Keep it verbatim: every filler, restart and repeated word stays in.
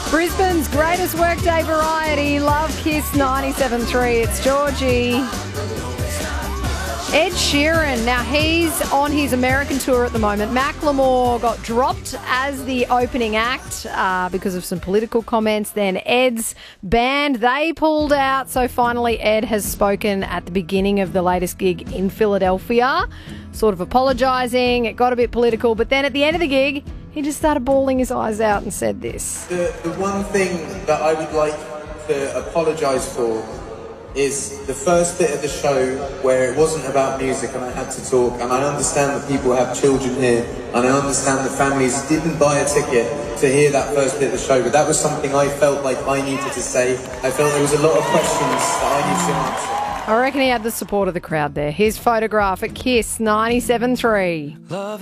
Brisbane's greatest workday variety, Love Kiss ninety-seven point three. It's Georgie. Ed Sheeran, now he's on his American tour at the moment. Macklemore got dropped as the opening act uh, because of some political comments. Then Ed's band, they pulled out. So finally Ed has spoken at the beginning of the latest gig in Philadelphia, sort of apologising. It got a bit political, but then at the end of the gig, he just started bawling his eyes out and said this. The, the one thing that I would like to apologise for is the first bit of the show where it wasn't about music and I had to talk, and I understand that people have children here and I understand that families didn't buy a ticket to hear that first bit of the show, but that was something I felt like I needed to say. I felt there was a lot of questions that I needed to answer. I reckon he had the support of the crowd there. His photograph at Kiss ninety-seven point three.